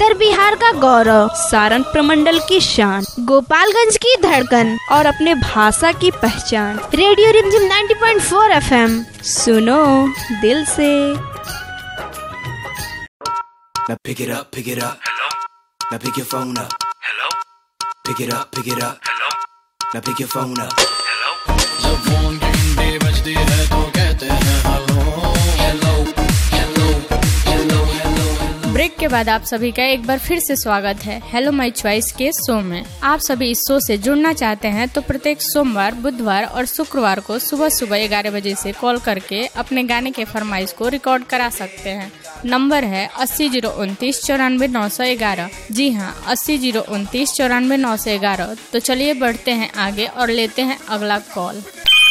उत्तर बिहार का गौरव, सारण प्रमंडल की शान, गोपालगंज की धड़कन और अपने भाषा की पहचान। रेडियो रिमझिम 90.4 FM, सुनो दिल से। Now pick it up, hello. Now pick your phone up, hello. Pick it up, hello. Now pick your phone up, hello. जब फोन की घंटी बजती है तो कहते हैं hello, hello, hello, hello, hello. Break के बाद आप सभी का एक बार फिर से स्वागत है हेलो माय चॉइस के शो में। आप सभी इस शो से जुड़ना चाहते हैं तो प्रत्येक सोमवार, बुधवार और शुक्रवार को सुबह 11 बजे से कॉल करके अपने गाने के फरमाइश को रिकॉर्ड करा सकते हैं। नंबर है 80 029 94 911। जी हाँ, 80 029 94 911। तो चलिए बढ़ते हैं आगे और लेते हैं अगला कॉल।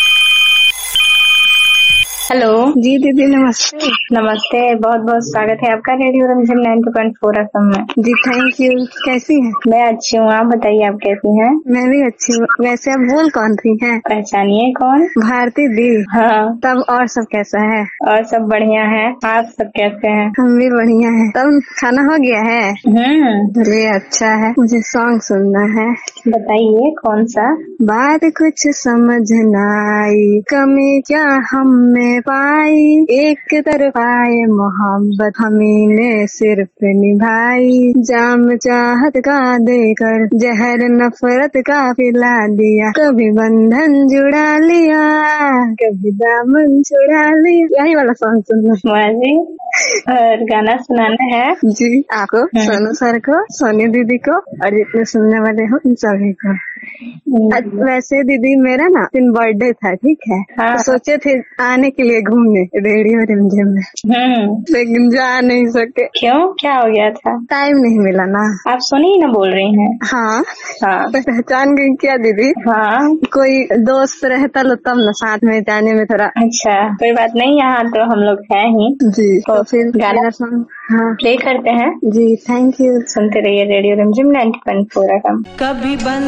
हेलो जी दीदी नमस्ते। नमस्ते, बहुत बहुत स्वागत है आपका रेडियो रिमझिम 90.4 FM में। जी थैंक यू। कैसी हैं? मैं अच्छी हूँ, आप बताइए आप कैसी हैं? मैं भी अच्छी हूँ। वैसे आप बोल कौन रही हैं? पहचानिए कौन? भारती दी। हाँ। तब और सब कैसा है? और सब बढ़िया है, आप सब कैसे हैं? हम भी बढ़िया हैं। तब खाना हो गया है? ये अच्छा है, मुझे सॉन्ग सुनना है। बताइए कौन सा? बात कुछ समझ न आई, कमी क्या हम में पाई, एक तरफाए मोहब्बत हमी ने सिर्फ निभाई, जाम चाहत का देकर जहर नफरत का पिला दिया, कभी बंधन जुड़ा लिया, कभी दामन छुड़ा लिया। यही वाला सॉन्ग सुनना जी। और गाना सुनाना है जी आपको, सोनू सर को, सोनी दीदी को और जितने सुनने वाले हो इन सभी को। वैसे दीदी मेरा ना दिन बर्थडे था, ठीक है। हाँ। तो सोचे थे आने के लिए घूमने रेडियो रिमझिम में, लेकिन जा नहीं सके। क्यों, क्या हो गया था? टाइम नहीं मिला ना। आप सोनी ना बोल रही हैं? हाँ। हाँ। पहचान गई क्या दीदी? हाँ। कोई दोस्त रहता लो तब ना साथ में जाने में थोड़ा। अच्छा, कोई बात नहीं, यहाँ तो हम लोग हैं ही। जी तो फिर गाना हाँ प्ले करते हैं। जी थैंक यू। सुनते रहिए रेडियो रिमझिम 90.4 FM। कभी बंद